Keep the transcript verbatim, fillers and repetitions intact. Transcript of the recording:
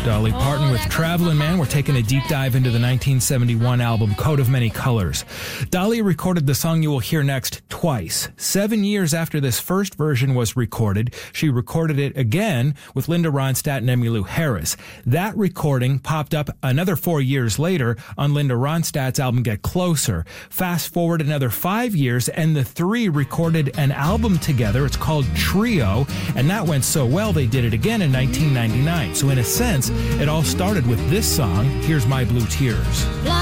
Dolly Parton with Travelin' Man. We're taking a deep dive into the nineteen seventy-one album Coat of Many Colors. Dolly recorded the song you will hear next twice. Seven years after this first version was recorded, she recorded it again with Linda Ronstadt and Emmylou Harris. That recording popped up another four years later on Linda Ronstadt's album Get Closer. Fast forward another five years and the three recorded an album together. It's called Trio, and that went so well they did it again in nineteen ninety-nine. So in a sense, it all started with this song, Here's My Blue Tears.